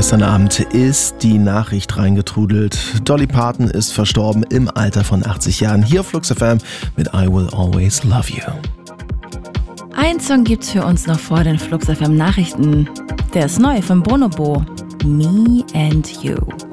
Gestern Abend ist die Nachricht reingetrudelt. Dolly Parton ist verstorben im Alter von 80 Jahren. Hier auf Flux FM mit I Will Always Love You. Ein Song gibt's für uns noch vor den Flux FM Nachrichten. Der ist neu von Bonobo. Me and You.